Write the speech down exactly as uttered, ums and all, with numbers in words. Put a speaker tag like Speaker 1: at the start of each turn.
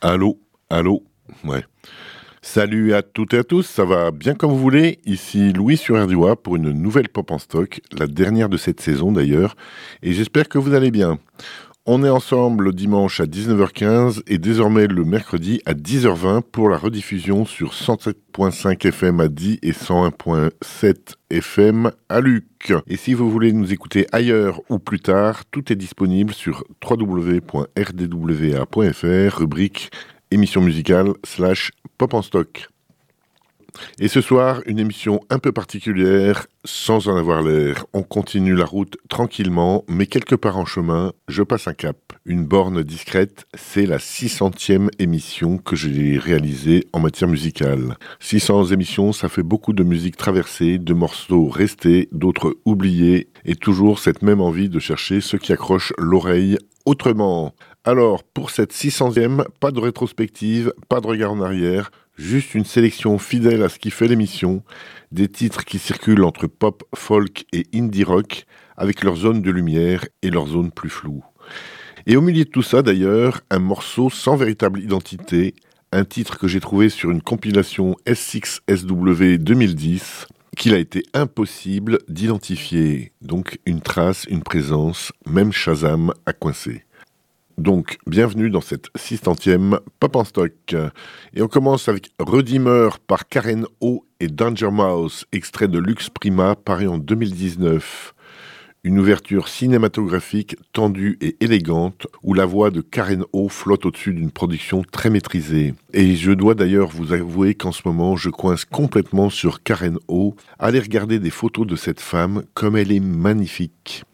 Speaker 1: Allô, allô, ouais. Salut à toutes et à tous, ça va bien comme vous voulez. Ici Louis sur R D O A pour une nouvelle Pop en Stock, la dernière de cette saison d'ailleurs, et j'espère que vous allez bien. On est ensemble le dimanche à dix-neuf heures quinze et désormais le mercredi à dix heures vingt pour la rediffusion sur cent sept virgule cinq F M à Die et cent un virgule sept F M à Luc. Et si vous voulez nous écouter ailleurs ou plus tard, tout est disponible sur w w w point r d w a point f r, rubrique émission musicale slash pop en stock. Et ce soir, une émission un peu particulière, sans en avoir l'air. On continue la route tranquillement, mais quelque part en chemin, je passe un cap. Une borne discrète, c'est la six centième émission que j'ai réalisée en matière musicale. six cents émissions, ça fait beaucoup de musique traversée, de morceaux restés, d'autres oubliés, et toujours cette même envie de chercher ce qui accroche l'oreille autrement. Alors, pour cette six centième, pas de rétrospective, pas de regard en arrière, juste une sélection fidèle à ce qui fait l'émission, des titres qui circulent entre pop, folk et indie rock, avec leurs zones de lumière et leurs zones plus floues. Et au milieu de tout ça d'ailleurs, un morceau sans véritable identité, un titre que j'ai trouvé sur une compilation S six S W deux mille dix, qu'il a été impossible d'identifier. Donc une trace, une présence, même Shazam a coincé. Donc, bienvenue dans cette six centième Pop en Stock. Et on commence avec Redeemer par Karen O et Danger Mouse, extrait de Lux Prima, paru en deux mille dix-neuf. Une ouverture cinématographique tendue et élégante, où la voix de Karen O flotte au-dessus d'une production très maîtrisée. Et je dois d'ailleurs vous avouer qu'en ce moment, je coince complètement sur Karen O. Allez regarder des photos de cette femme, comme elle est magnifique.